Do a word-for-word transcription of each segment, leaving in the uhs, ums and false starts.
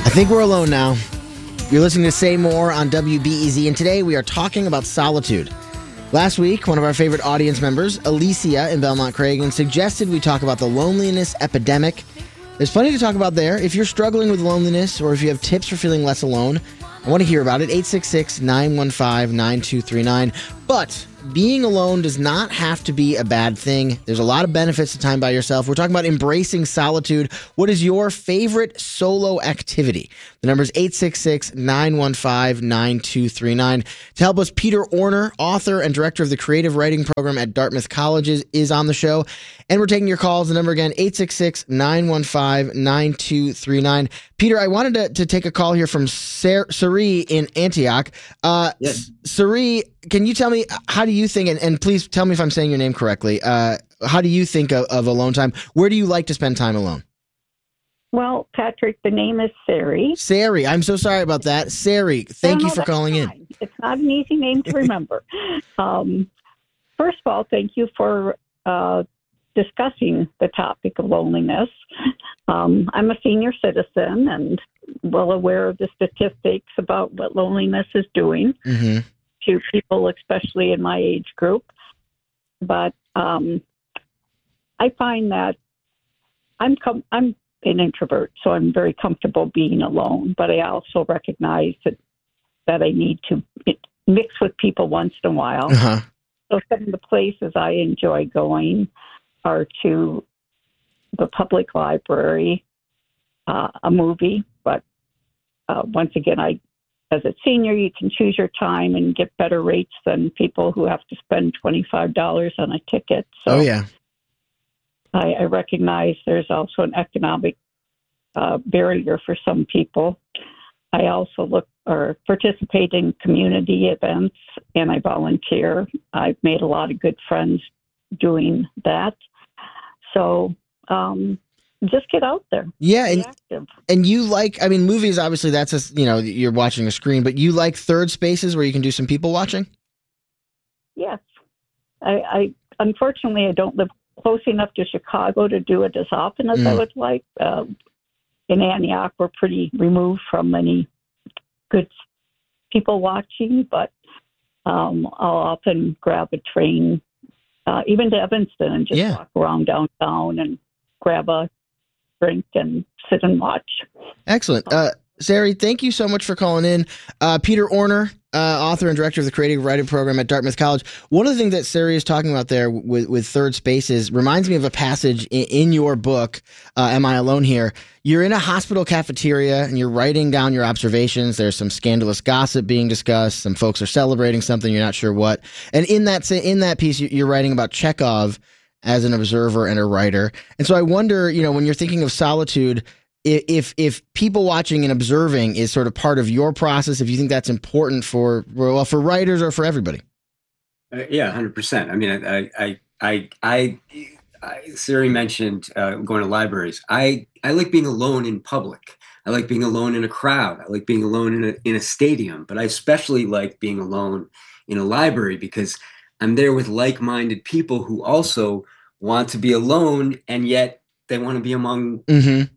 I think we're alone now. You're listening to Say More on W B E Z, and today we are talking about solitude. Last week, one of our favorite audience members, Alicia in Belmont Cragen, suggested we talk about the loneliness epidemic. There's plenty to talk about there. If you're struggling with loneliness or if you have tips for feeling less alone, I want to hear about it. eight six six, nine one five, nine two three nine. But being alone does not have to be a bad thing. There's a lot of benefits to time by yourself. We're talking about embracing solitude. What is your favorite solo activity? The number is eight six six, nine one five, nine two three nine. To help us, Peter Orner, author and director of the creative writing program at Dartmouth College, is, is on the show. And we're taking your calls. The number again, eight six six, nine one five, nine two three nine. Peter, I wanted to, to take a call here from Sar- Sari in Antioch. Uh, yes. Sari, can you tell me, how do you think, and, and please tell me if I'm saying your name correctly, uh, how do you think of, of alone time? Where do you like to spend time alone? Well, Patrick, the name is Sari. Sari, I'm so sorry about that. Sari, thank no, you for no, calling fine. in. It's not an easy name to remember. um, first of all, thank you for uh, discussing the topic of loneliness. Um, I'm a senior citizen and well aware of the statistics about what loneliness is doing Mm-hmm. to people, especially in my age group. But um, I find that I'm com- I'm an introvert, so I'm very comfortable being alone. But I also recognize that that I need to mix with people once in a while. Uh-huh. So some of the places I enjoy going are to the public library, uh, a movie. But uh, once again, I, as a senior, you can choose your time and get better rates than people who have to spend twenty-five dollars on a ticket. So Oh, yeah. I, I recognize there's also an economic uh, barrier for some people. I also look or participate in community events, and I volunteer. I've made a lot of good friends doing that. So um, just get out there. Yeah, Be and, active. and you like, I mean, movies, obviously, that's, a, you know, you're watching a screen, but you like third spaces where you can do some people watching? Yes. I, I unfortunately, I don't live close enough to Chicago to do it as often as Mm. I would like. Uh, in Antioch, we're pretty removed from any good people watching, but um, I'll often grab a train, uh, even to Evanston, and just Yeah. walk around downtown and grab a drink and sit and watch. Excellent. Uh, Sari, thank you so much for calling in. Uh, Peter Orner, uh, author and director of the creative writing program at Dartmouth College. One of the things that Sari is talking about there with, with third spaces reminds me of a passage in, in your book, uh, Am I Alone Here? You're in a hospital cafeteria and you're writing down your observations. There's some scandalous gossip being discussed. Some folks are celebrating something. You're not sure what. And in that, in that piece, you're writing about Chekhov as an observer and a writer. And so I wonder, you know, when you're thinking of solitude, if if people watching and observing is sort of part of your process, if you think that's important for, well, for writers or for everybody. Uh, yeah, one hundred percent. I mean, I, I, I, I, I Sari mentioned uh, going to libraries. I, I like being alone in public. I like being alone in a crowd. I like being alone in a, in a stadium, but I especially like being alone in a library because I'm there with like-minded people who also want to be alone, and yet they want to be among Mm-hmm.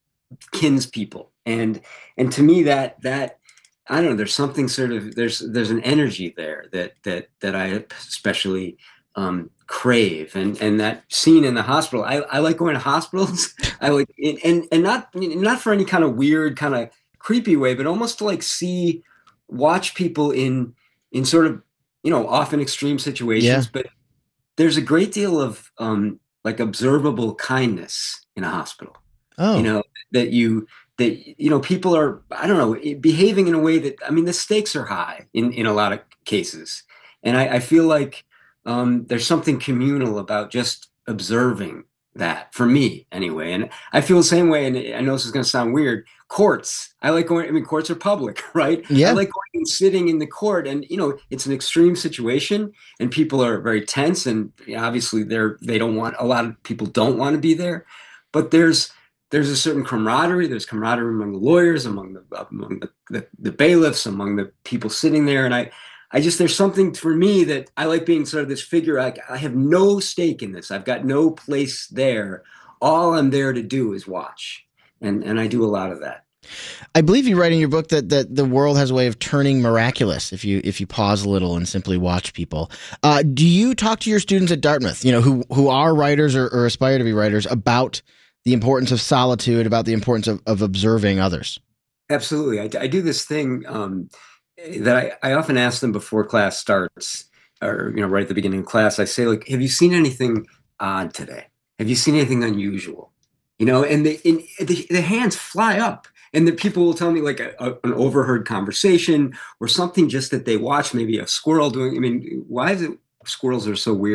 kinspeople. And and to me, that that I don't know, there's something sort of there's there's an energy there that that that I especially um, crave. And and that scene in the hospital, I, I like going to hospitals. I like and and not not for any kind of weird kind of creepy way, but almost to like see watch people in in sort of, you know, often extreme situations. Yeah. But there's a great deal of um, like observable kindness in a hospital. Oh. You know, that you that you know people are, I don't know, behaving in a way that, I mean, the stakes are high in in a lot of cases, and I, I feel like um, there's something communal about just observing that, for me anyway. And I feel the same way. And I know this is going to sound weird. Courts, I like going. I mean, courts are public, right? Yeah. I like going and sitting in the court, and you know, it's an extreme situation, and people are very tense, and obviously they're they don't want a lot of people don't want to be there, but there's There's a certain camaraderie. There's camaraderie among the lawyers, among the among the, the, the bailiffs, among the people sitting there. And I, I just, there's something for me that I like being sort of this figure. I, I have no stake in this. I've got no place there. All I'm there to do is watch. And and I do a lot of that. I believe you write in your book that, that the world has a way of turning miraculous if you if you pause a little and simply watch people. Uh, do you talk to your students at Dartmouth, you know, who who are writers or, or aspire to be writers, about the importance of solitude, about the importance of, of observing others? Absolutely. I, I do this thing um, that I, I often ask them before class starts, or, you know, right at the beginning of class. I say, like, have you seen anything odd today? Have you seen anything unusual? You know, and the, in, the, the hands fly up, and the people will tell me, like, a, a, an overheard conversation or something just that they watch, maybe a squirrel doing. I mean, why is it squirrels are so weird?